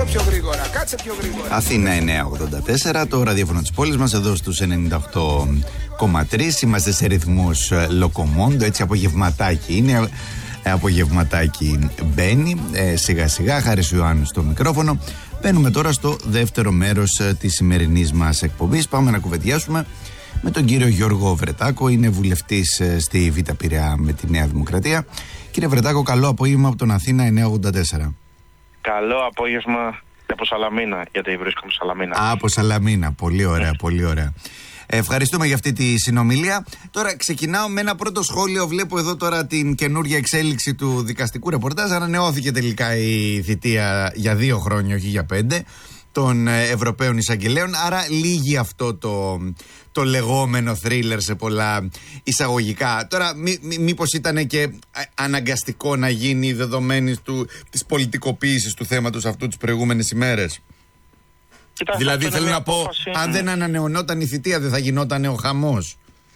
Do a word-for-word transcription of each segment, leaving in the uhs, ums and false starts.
πιο γρήγορα, κάτσε πιο γρήγορα. Αθήνα εννιακόσια ογδόντα τέσσερα, το ραδιόφωνο της πόλης μας, εδώ στους ενενήντα οκτώ κόμμα τρία. Είμαστε σε ρυθμούς λοκομόντο, έτσι απογευματάκι είναι. Απογευματάκι μπαίνει ε, σιγά σιγά, Χάρης Ιωάννου στο μικρόφωνο. Μπαίνουμε τώρα στο δεύτερο μέρος ε, της σημερινής μας εκπομπής. Πάμε να κουβεντιάσουμε με τον κύριο Γιώργο Βρετάκο. Είναι βουλευτής ε, στη Β' Πειραιά με τη Νέα Δημοκρατία. Κύριε Βρετάκο, καλό απόγευμα από τον Αθήνα εννιακόσια ογδόντα τέσσερα. Καλό απόγευμα από Σαλαμίνα, γιατί βρίσκομαι Σαλαμίνα. Α, από Σαλαμίνα, πολύ ωραία, πολύ ωραία. Ευχαριστούμε για αυτή τη συνομιλία. Τώρα ξεκινάω με ένα πρώτο σχόλιο. Βλέπω εδώ τώρα την καινούργια εξέλιξη του δικαστικού ρεπορτάζ. Ανανεώθηκε τελικά η θητεία για δύο χρόνια, όχι για πέντε, των Ευρωπαίων Εισαγγελέων. Άρα λύγει αυτό το, το λεγόμενο θρίλερ σε πολλά εισαγωγικά. Τώρα μή, μή, μήπως ήταν και αναγκαστικό να γίνει δεδομένη του, της πολιτικοποίησης του θέματος αυτού τις προηγούμενες ημέρες. Κοιτάξτε, δηλαδή θέλω να πω, απόφαση... αν δεν ανανεωνόταν η θητεία δεν θα γινόταν ο χαμός.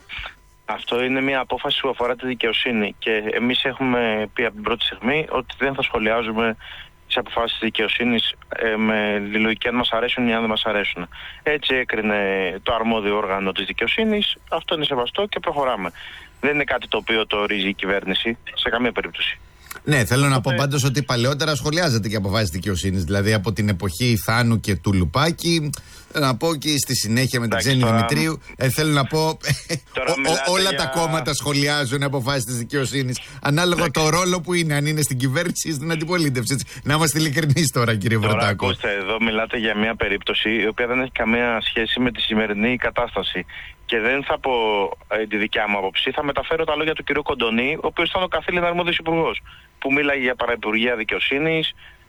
Αυτό είναι μια απόφαση που αφορά τη δικαιοσύνη και εμείς έχουμε πει από την πρώτη στιγμή ότι δεν θα σχολιάζουμε τις αποφάσεις της δικαιοσύνης ε, με τη λογική αν μας αρέσουν ή αν δεν μας αρέσουν. Έτσι έκρινε το αρμόδιο όργανο της δικαιοσύνης, αυτό είναι σεβαστό και προχωράμε. Δεν είναι κάτι το οποίο το ορίζει η κυβέρνηση σε καμία περίπτωση. Ναι, θέλω να πω πάντως ότι παλαιότερα σχολιάζεται και αποφάσεις δικαιοσύνης. Δηλαδή από την εποχή Θάνου και του Λουπάκη, να πω και στη συνέχεια με την Ξένη τώρα... Δημητρίου. Ε, θέλω να πω, ο, όλα για... τα κόμματα σχολιάζουν αποφάσεις της δικαιοσύνης. Ανάλογα το ρόλο που είναι, αν είναι στην κυβέρνηση ή στην αντιπολίτευση. Να είμαστε ειλικρινείς τώρα, κύριε τώρα, Βρετάκο. Ακούστε, εδώ μιλάτε για μια περίπτωση η οποία δεν έχει καμία σχέση με τη σημερινή κατάσταση. Και δεν θα πω ε, τη δικιά μου άποψη, θα μεταφέρω τα λόγια του κ. Κοντονή, ο οποίος ήταν ο καθήλυνα αρμόδιος υπουργός, που μίλαγε για παραυπουργεία δικαιοσύνης,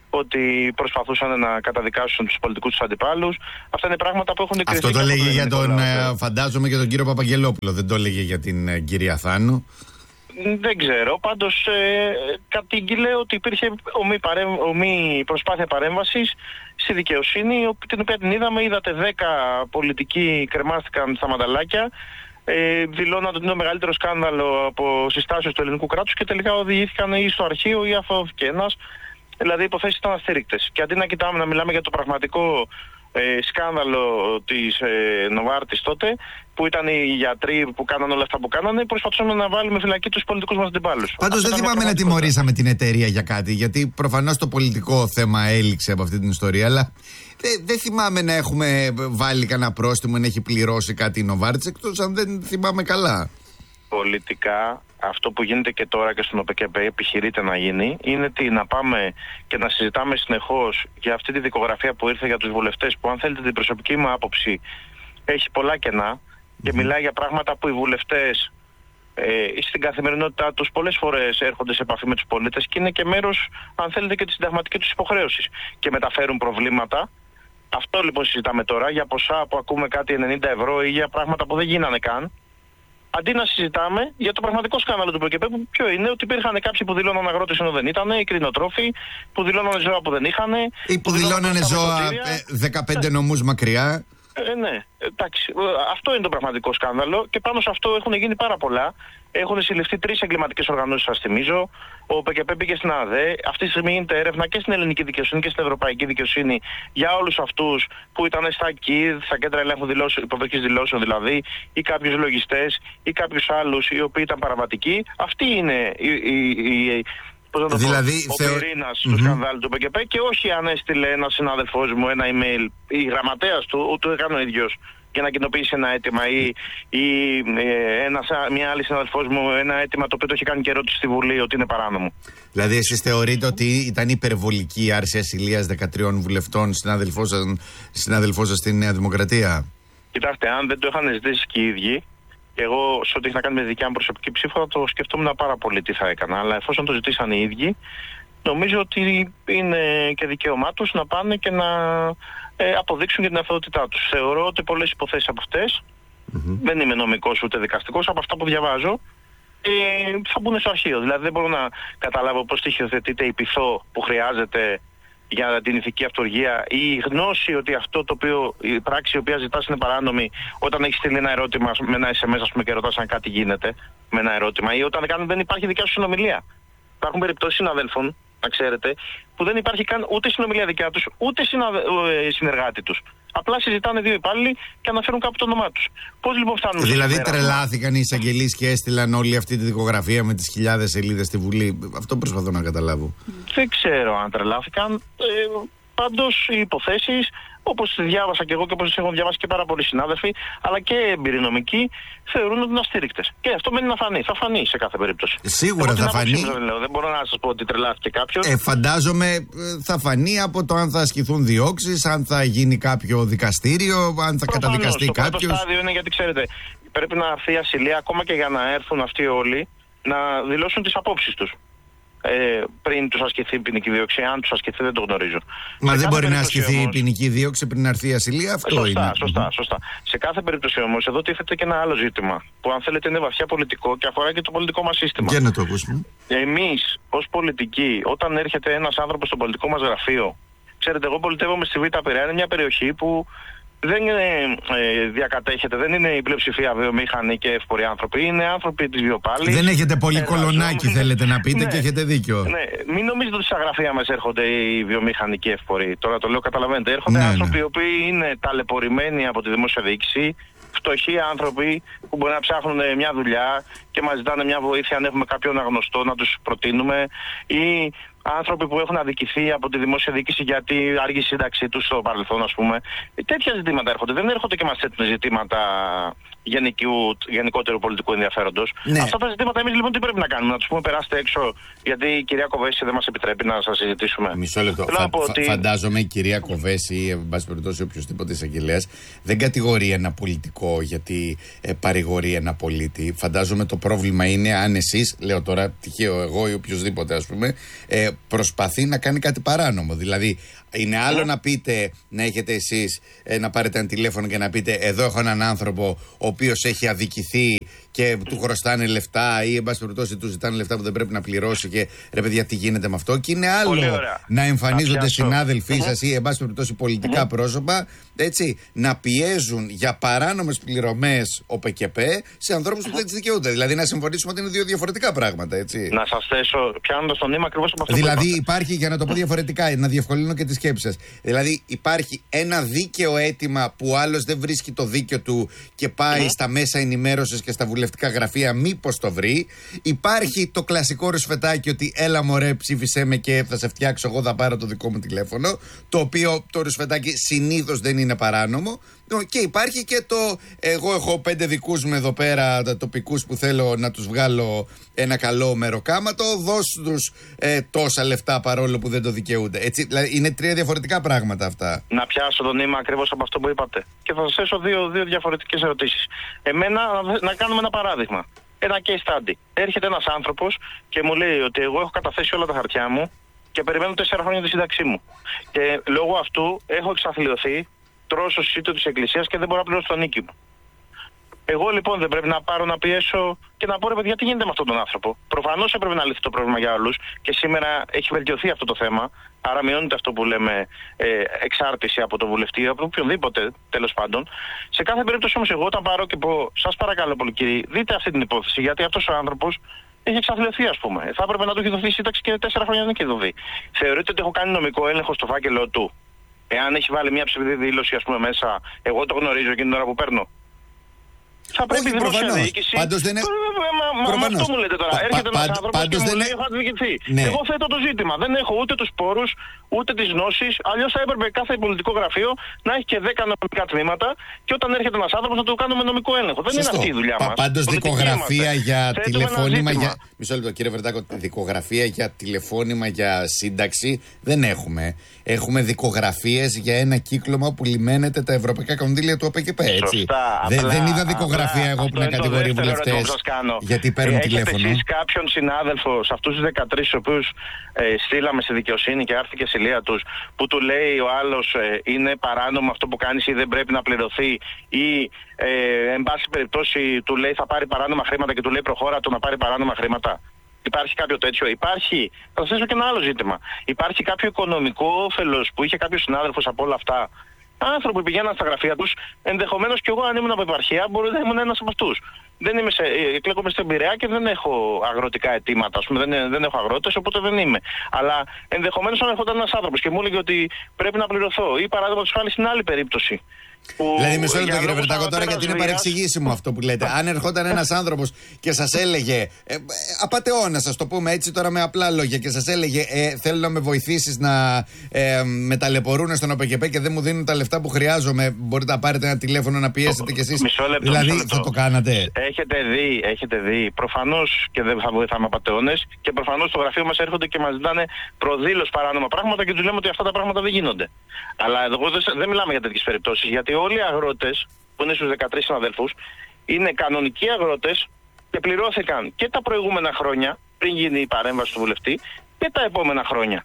ότι προσπαθούσαν να καταδικάσουν τους πολιτικούς τους αντιπάλους. Αυτά είναι πράγματα που έχουν εκκριθεί. Αυτό το έλεγε για τον, ε, φαντάζομαι, για τον κύριο Παπαγγελόπουλο, δεν το έλεγε για την ε, κυρία Θάνου. Δεν ξέρω, πάντως ε, κατήγγειλε ότι υπήρχε ομή, παρέμ, ομή προσπάθεια παρέμβασης στη δικαιοσύνη, την οποία την είδαμε, είδατε δέκα πολιτικοί κρεμάστηκαν στα μανταλάκια, ε, δηλώναν ότι είναι το μεγαλύτερο σκάνδαλο από συστάσεις του ελληνικού κράτους και τελικά οδηγήθηκαν ή στο αρχείο ή αφαιώθηκε ένας. Δηλαδή οι υποθέσεις ήταν αστήρικτες. Και αντί να κοιτάμε να μιλάμε για το πραγματικό ε, σκάνδαλο της ε, Νοβάρτης τότε, που ήταν οι γιατροί που κάνανε όλα αυτά που κάνανε, προσπαθούσαμε να βάλουμε φυλακή τους πολιτικούς μας αντιπάλους. Πάντως δεν θυμάμαι να τιμωρήσαμε την εταιρεία για κάτι, γιατί προφανώς το πολιτικό θέμα έληξε από αυτή την ιστορία, αλλά δεν δε θυμάμαι να έχουμε βάλει κανένα πρόστιμο, να έχει πληρώσει κάτι η Νοβάρτης, εκτός αν δεν θυμάμαι καλά. Πολιτικά, αυτό που γίνεται και τώρα και στον ΟΠΕΚΕΠΕ επιχειρείται να γίνει, είναι τι, να πάμε και να συζητάμε συνεχώς για αυτή τη δικογραφία που ήρθε για τους βουλευτές, που αν θέλετε την προσωπική μου άποψη έχει πολλά κενά και mm-hmm. μιλάει για πράγματα που οι βουλευτές ε, στην καθημερινότητά τους πολλές φορές έρχονται σε επαφή με τους πολίτες και είναι και μέρος, αν θέλετε, και της συνταγματικής τους υποχρέωσης και μεταφέρουν προβλήματα. Αυτό λοιπόν συζητάμε τώρα, για ποσά που ακούμε κάτι ενενήντα ευρώ ή για πράγματα που δεν γίνανε καν. Αντί να συζητάμε για το πραγματικό σκάνδαλο του ΠΚΠ, που ποιο είναι, ότι υπήρχαν κάποιοι που δηλώναν αγρότες ενώ δεν ήταν, οι κτηνοτρόφοι που δηλώνανε ζώα που δεν είχαν. Ή που δηλώνανε ζώα ε, δεκαπέντε νομούς μακριά. Ε, ναι, εντάξει. Αυτό είναι το πραγματικό σκάνδαλο και πάνω σε αυτό έχουν γίνει πάρα πολλά. Έχουν συλληφθεί τρεις εγκληματικές οργανώσεις, σας θυμίζω. Ο ΠΚΠ πήγε στην ΑΔΕ. Αυτή τη στιγμή γίνεται έρευνα και στην ελληνική δικαιοσύνη και στην ευρωπαϊκή δικαιοσύνη για όλους αυτούς που ήταν στα ΚΙΔ, στα κέντρα ελέγχου υποδοχής δηλώσεων δηλαδή, ή κάποιους λογιστές ή κάποιους άλλους οι οποίοι ήταν παραβατικοί. Αυτή είναι η. η, η δηλαδή, ο θεω... πυρήνας mm-hmm. του σκανδάλου του ΠΚΠ και όχι αν έστειλε ένας συνάδελφός μου ένα email, η γραμματέας του, ούτε έκανε ο ίδιος για να κοινοποιήσει ένα αίτημα ή, ή ε, ένας, μια άλλη συνάδελφός μου ένα αίτημα το οποίο το έχει κάνει και ερώτηση στη Βουλή ότι είναι παράνομο. Δηλαδή εσείς θεωρείτε ότι ήταν υπερβολική η άρση ασυλίας δεκατριών βουλευτών συναδελφός σας στη Νέα Δημοκρατία? Κοιτάξτε, αν δεν το είχαν ζητήσει και οι ίδιοι, εγώ, σε ό,τι έχει να κάνει με τη δικιά μου προσωπική ψήφο, θα το σκεφτόμουν πάρα πολύ τι θα έκανα. Αλλά εφόσον το ζητήσαν οι ίδιοι, νομίζω ότι είναι και δικαίωμά τους να πάνε και να ε, αποδείξουν για την αθωότητά τους. Θεωρώ ότι πολλές υποθέσεις από αυτές, mm-hmm. δεν είμαι νομικός ούτε δικαστικός, από αυτά που διαβάζω, ε, θα μπουν στο αρχείο. Δηλαδή δεν μπορώ να καταλάβω πώς στοιχειοθετείται η πειθό που χρειάζεται για την ηθική αυτοργία ή η γνώση ότι αυτό το οποίο, η πράξη η οποία ζητάς είναι παράνομη όταν έχει στείλει ένα ερώτημα με ένα ες εμ ες, ας πούμε, και ρωτάς αν κάτι γίνεται με ένα ερώτημα, ή όταν δεν υπάρχει δικιά σου συνομιλία. Υπάρχουν περιπτώσεις συναδέλφων, να ξέρετε, που δεν υπάρχει καν ούτε συνομιλία δικιά τους, ούτε συναδε... συνεργάτη τους. Απλά συζητάνε δύο υπάλληλοι και αναφέρουν κάπου το όνομά τους. Πώς λοιπόν φτάνουν. Δηλαδή τρελάθηκαν οι εισαγγελείς και έστειλαν όλη αυτή τη δικογραφία με τις χιλιάδες σελίδες στη Βουλή. Αυτό προσπαθώ να καταλάβω. Δεν ξέρω αν τρελάθηκαν. Ε, πάντως οι υποθέσεις, όπως τις διάβασα και εγώ και όπως τις έχουν διαβάσει και πάρα πολλοί συνάδελφοι, αλλά και εμπειρονομικοί, θεωρούν ότι είναι αστήρικτες. Και αυτό μένει να φανεί. Θα φανεί σε κάθε περίπτωση. Σίγουρα εγώ θα φανεί. Δεν, λέω. δεν μπορώ να σας πω ότι τρελάθηκε κάποιος. Ε, φαντάζομαι θα φανεί από το αν θα ασκηθούν διώξεις, αν θα γίνει κάποιο δικαστήριο, αν θα Προφανώς, καταδικαστεί κάποιος. Το πρώτο στάδιο είναι γιατί ξέρετε, πρέπει να έρθει η ασυλία ακόμα και για να έρθουν αυτοί όλοι να δηλώσουν τις απόψεις τους. Ε, πριν τους ασκηθεί η ποινική δίωξη, αν τους ασκηθεί δεν το γνωρίζω. Μα σε δεν μπορεί να ασκηθεί όμως, η ποινική δίωξη πριν έρθει η ασυλία, αυτό σωστά, είναι. Σωστά, σωστά. Σε κάθε περίπτωση όμως, εδώ τίθεται και ένα άλλο ζήτημα που αν θέλετε είναι βαθιά πολιτικό και αφορά και το πολιτικό μας σύστημα. Για να το ακούσουμε. Εμείς ως πολιτικοί, όταν έρχεται ένας άνθρωπος στο πολιτικό μας γραφείο, ξέρετε, εγώ πολιτεύομαι στη Β' Πειραιά, είναι μια περιοχή που δεν είναι, ε, διακατέχεται, δεν είναι η πλειοψηφία βιομήχανοι και εύποροι άνθρωποι, είναι άνθρωποι της βιοπάλης. Δεν έχετε πολύ κολονάκι, θέλετε να πείτε, ναι, και έχετε δίκιο. Ναι, μην νομίζετε ότι στα γραφεία μας έρχονται οι βιομήχανοι και εύποροι. Τώρα το λέω, καταλαβαίνετε. Έρχονται ναι, άνθρωποι ναι. οι οποίοι είναι ταλαιπωρημένοι από τη δημόσια διοίκηση, φτωχοί άνθρωποι που μπορεί να ψάχνουν μια δουλειά και μας ζητάνε μια βοήθεια αν έχουμε κάποιον αγνωστό να τους προτείνουμε, ή άνθρωποι που έχουν αδικηθεί από τη δημόσια διοίκηση γιατί άργησε η σύνταξή τους στο παρελθόν, ας πούμε. Τέτοια ζητήματα έρχονται. Δεν έρχονται και μας θέτουν ζητήματα γενικού, γενικότερου πολιτικού ενδιαφέροντος. Ναι. Αυτά τα ζητήματα εμείς λοιπόν τι πρέπει να κάνουμε, να τους πούμε περάστε έξω, γιατί η κυρία Κοβέση δεν μας επιτρέπει να σας συζητήσουμε. Μισό λεπτό. Φα, φα, ότι... Φαντάζομαι η κυρία Κοβέση ή εν πάση περιπτώσει οποιοδήποτε εισαγγελέας δεν κατηγορεί ένα πολιτικό γιατί ε, παρηγορεί ένα πολίτη. Φαντάζομαι το πρόβλημα είναι αν εσείς, λέω τώρα τυχαίο εγώ ή οποιοδήποτε ας πούμε, ε, προσπαθεί να κάνει κάτι παράνομο. Δηλαδή, είναι άλλο yeah. να πείτε, να έχετε εσείς, ε, να πάρετε ένα τηλέφωνο και να πείτε εδώ έχω έναν άνθρωπο ο οποίος έχει αδικηθεί και του χρωστάνε λεφτά ή εν πάση περιπτώσει του ζητάνε λεφτά που δεν πρέπει να πληρώσει και ρε παιδιά τι γίνεται με αυτό. Και είναι άλλο να εμφανίζονται συνάδελφοί σας ή εν πάση περιπτώσει πολιτικά mm-hmm. πρόσωπα, έτσι, να πιέζουν για παράνομες πληρωμές ο ΠΚΠ σε ανθρώπους mm-hmm. που δεν τις δικαιούνται. Δηλαδή να συμφωνήσουμε ότι είναι δύο διαφορετικά πράγματα, έτσι. Να σας θέσω πιάνοντας το νήμα ακριβώς από αυτό. Δηλαδή υπάρχει, για να το πω διαφορετικά, να διευκολύνω και τη σκέψη σας. Δηλαδή υπάρχει ένα δίκαιο αίτημα που ο άλλος δεν βρίσκει το δίκαιο του και πάει mm-hmm. στα μέσα ενημέρωσης και στα βουλευτικά γραφεία μήπως το βρει. Υπάρχει το κλασικό ρουσφετάκι ότι έλα μωρέ ψήφισέ με και θα σε φτιάξω, εγώ θα πάρω το δικό μου τηλέφωνο, το οποίο το ρουσφετάκι συνήθως δεν είναι παράνομο. Και υπάρχει και το εγώ έχω πέντε δικούς μου εδώ πέρα τοπικούς που θέλω να τους βγάλω ένα καλό μεροκάματο, δώσ' τους ε, τόσα λεφτά παρόλο που δεν το δικαιούνται. Έτσι, δηλαδή είναι τρία διαφορετικά πράγματα αυτά. Να πιάσω το νήμα ακριβώς από αυτό που είπατε και θα σας θέσω δύο, δύο διαφορετικές ερωτήσεις. Εμένα να, να κάνουμε ένα παράδειγμα. Ένα case study. Έρχεται ένας άνθρωπος και μου λέει ότι εγώ έχω καταθέσει όλα τα χαρτιά μου και περιμένω τέσσερα χρόνια τη σύνταξή μου. Και λόγω αυτού έχω εξαθλιωθεί, τρώω στο σύστημα της Εκκλησίας και δεν μπορώ να πληρώσω τον νίκη μου. Εγώ λοιπόν δεν πρέπει να πάρω να πιέσω και να πω ρε παιδιά τι γίνεται με αυτόν τον άνθρωπο. Προφανώς έπρεπε να λυθεί το πρόβλημα για όλους και σήμερα έχει βελτιωθεί αυτό το θέμα. Άρα μειώνεται αυτό που λέμε ε, εξάρτηση από το βουλευτή, από οποιονδήποτε τέλος πάντων. Σε κάθε περίπτωση όμως εγώ όταν πάρω και πω σας παρακαλώ πολύ κύριε, δείτε αυτή την υπόθεση γιατί αυτός ο άνθρωπος έχει εξαθλιωθεί ας πούμε. Θα έπρεπε να του έχει δοθεί σύνταξη και τέσσερα χρόνια δεν έχει δοθεί. Θεωρείτε ότι έχω κάνει νομικό έλεγχο στο φάκελό του? Εάν έχει βάλει μια ψευδή δήλωση ας πούμε μέσα, εγώ το γνωρίζω εκείνη την ώρα που παίρνω. Θα πρέπει η δημόσια διοίκηση. Πάντως δεν είναι. Μα αυτό μου λέτε τώρα. Πα, Έρχεται ένας άνθρωπος και μου λέει: έχω αδικηθεί. Ναι. Εγώ θέτω το ζήτημα. Δεν έχω ούτε τους πόρους, ούτε τις γνώσεις. Αλλιώς θα έπρεπε κάθε πολιτικό γραφείο να έχει και δέκα νομικά τμήματα και όταν έρχεται ένας άνθρωπος να του κάνουμε νομικό έλεγχο. Δεν είναι αυτή η δουλειά μας. Πάντως δικογραφία για τηλεφώνημα. Για... Μισό λεπτό, κύριε Βερτάκο. Δικογραφία για τηλεφώνημα για σύνταξη δεν έχουμε. Έχουμε δικογραφίες για ένα κύκλωμα που λιμένεται τα ευρωπαϊκά κονδύλια του ΟΠΕΚΕΠ. Δεν είδα δικογραφία. Εγώ που να κατηγορεί βουλευτές γιατί παίρνουν τηλέφωνο. Έχετε εσείς κάποιον συνάδελφο σε αυτούς τους δεκατρείς τους οποίους ε, στείλαμε στη δικαιοσύνη και άρθηκε η ασυλία τους που του λέει ο άλλος ε, είναι παράνομο αυτό που κάνεις ή δεν πρέπει να πληρωθεί ή ε, εν πάση περιπτώσει του λέει θα πάρει παράνομα χρήματα και του λέει προχώρα του να πάρει παράνομα χρήματα? Υπάρχει κάποιο τέτοιο? Υπάρχει. Θα σας θέσω και ένα άλλο ζήτημα. Υπάρχει κάποιο οικονομικό όφελος που είχε κάποιος συνάδελφος από όλα αυτά? Άνθρωποι πηγαίναν στα γραφεία τους, ενδεχομένως και εγώ αν ήμουν από επαρχία μπορεί να ήμουν ένας από αυτούς. Δεν είμαι σε, εκλέγομαι στην Πειραιά και δεν έχω αγροτικά αιτήματα, ας πούμε, δεν, δεν έχω αγρότες, οπότε δεν είμαι. Αλλά ενδεχομένως αν έρχονταν ένας άνθρωπος και μου έλεγε ότι πρέπει να πληρωθώ, ή παράδειγμα χάρη στην άλλη περίπτωση. Που δηλαδή, μισό λεπτό κύριε Βερτάκο, τώρα γιατί είναι παρεξηγήσιμο αυτό που λέτε. Αν ερχόταν ένας άνθρωπος και σας έλεγε, ε, απατεώνα, σας το πούμε έτσι τώρα με απλά λόγια, και σας έλεγε ε, θέλω να με βοηθήσεις να ε, με ταλαιπωρούν στον ΟΠΕΚΕΠΕ και δεν μου δίνουν τα λεφτά που χρειάζομαι, μπορείτε να πάρετε ένα τηλέφωνο να πιέσετε κι εσείς. Μισό λεπτό, δηλαδή μισό λεπτό. θα το κάνατε. Έχετε δει, έχετε δει. Προφανώς και δεν θα βοηθάμε απατεώνες και προφανώς στο γραφείο μας έρχονται και μας ζητάνε προδήλως παράνομα πράγματα και τους λέμε ότι αυτά τα πράγματα δεν γίνονται. Αλλά εγώ δεν, δεν μιλάμε για τέτοιες περιπτώσεις, γιατί όλοι οι αγρότες που είναι στους δεκατρείς συναδέλφους είναι κανονικοί αγρότες και πληρώθηκαν και τα προηγούμενα χρόνια πριν γίνει η παρέμβαση του βουλευτή και τα επόμενα χρόνια.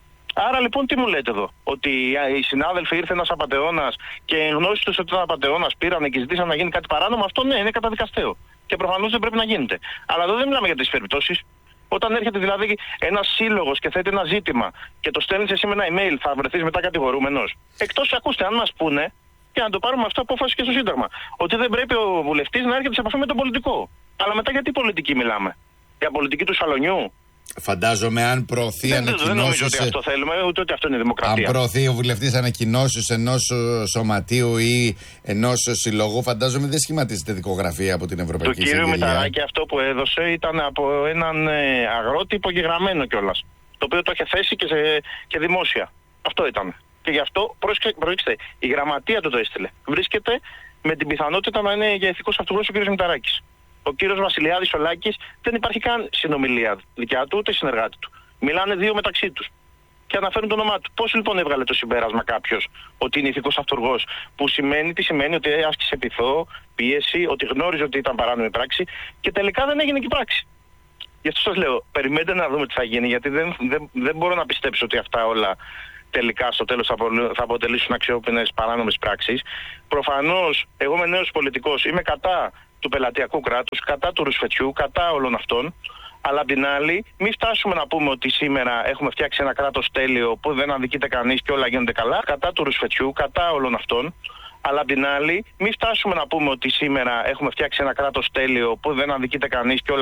Άρα λοιπόν τι μου λέτε εδώ, ότι οι συνάδελφοι ήρθε ένας απατεώνας και εν γνώση τους ότι ήταν απατεώνας πήραν και ζητήσαν να γίνει κάτι παράνομο, αυτό ναι, είναι καταδικαστέο. Και προφανώς δεν πρέπει να γίνεται. Αλλά εδώ δεν μιλάμε για τις περιπτώσεις. Όταν έρχεται δηλαδή ένας σύλλογος και θέτει ένα ζήτημα και το στέλνεις εσύ με ένα email, θα βρεθείς μετά κατηγορούμενος. Εκτός, ακούστε, αν μας πούνε και να το πάρουμε αυτό απόφαση και στο Σύνταγμα, ότι δεν πρέπει ο βουλευτής να έρχεται σε επαφή με τον πολιτικό. Αλλά μετά γιατί πολιτική μιλάμε? Για πολιτική του σαλονιού? Φαντάζομαι αν προωθεί ανακοινώσεις. Δεν νομίζω ότι αυτό θέλουμε, ούτε ότι αυτό είναι δημοκρατία. Αν προωθεί ο βουλευτής ανακοινώσεις ενός σωματείου ή ενός συλλογού, φαντάζομαι δεν σχηματίζεται δικογραφία από την Ευρωπαϊκή Εισαγγελία. Το κύριο Μηταράκη αυτό που έδωσε ήταν από έναν ε, αγρότη υπογεγραμμένο κιόλας. Το οποίο το είχε θέσει και, σε, και δημόσια. Αυτό ήταν. Και γι' αυτό, προέξτε, η γραμματεία του το έστειλε. Βρίσκεται με την πιθανότητα να είναι για ηθικός αυτούργος ο κύριος Μηταράκης. Ο κύριος Βασιλιάδης ο Λάκης δεν υπάρχει καν συνομιλία δικιά του ούτε συνεργάτη του. Μιλάνε δύο μεταξύ τους και αναφέρουν το όνομά του. Πώς λοιπόν έβγαλε το συμπέρασμα κάποιος ότι είναι ηθικός αυτούργος, που σημαίνει, τι σημαίνει, ότι άσκησε πειθό, πίεση, ότι γνώριζε ότι ήταν παράνομη πράξη και τελικά δεν έγινε και η πράξη. Γι' αυτό σας λέω, περιμένετε να δούμε τι θα γίνει, γιατί δεν, δεν, δεν μπορώ να πιστέψω ότι αυτά όλα τελικά στο τέλος θα αποτελήσουν αξιόπινες παράνομες πράξεις. Προφανώς, εγώ είμαι νέος πολιτικός, είμαι κατά του πελατειακού κράτους, κατά του ρουσφετιού, κατά όλων αυτών. Αλλά απ' την άλλη, μην φτάσουμε να πούμε ότι σήμερα έχουμε φτιάξει ένα κράτος τέλειο που δεν αδικείται κανείς και όλα γίνονται καλά. Κατά του ρουσφετιού, κατά όλων αυτών. Αλλά απ' την άλλη, μην φτάσουμε να πούμε ότι σήμερα έχουμε φτιάξει ένα κράτος τέλειο που δεν αδικείται κανείς και όλα